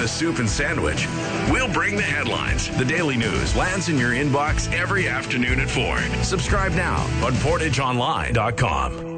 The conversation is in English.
a soup and sandwich. We'll bring the headlines. The Daily News lands in your inbox every afternoon at 4. Subscribe now on PortageOnline.com.